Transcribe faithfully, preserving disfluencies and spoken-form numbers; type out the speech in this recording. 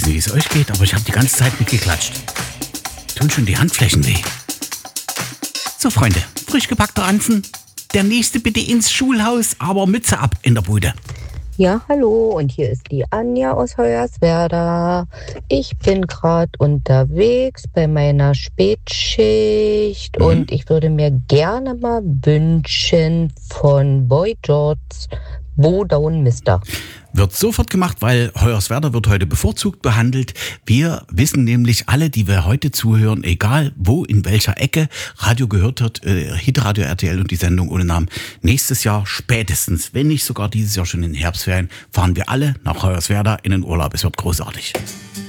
weiß nicht, wie es euch geht, aber ich habe die ganze Zeit mitgeklatscht. Tun schon die Handflächen weh. So, Freunde, frisch gepackter Ranzen. Der nächste bitte ins Schulhaus, aber Mütze ab in der Bude. Ja, hallo, und hier ist die Anja aus Hoyerswerda. Ich bin gerade unterwegs bei meiner Spätschicht Mhm. und ich würde mir gerne mal wünschen von Boy George Bo Down Mister. Wird sofort gemacht, weil Hoyerswerda wird heute bevorzugt behandelt. Wir wissen nämlich alle, die wir heute zuhören, egal wo, in welcher Ecke Radio gehört wird, äh, Hitradio R T L und die Sendung ohne Namen. Nächstes Jahr spätestens, wenn nicht sogar dieses Jahr schon in den Herbstferien, fahren wir alle nach Hoyerswerda in den Urlaub. Es wird großartig.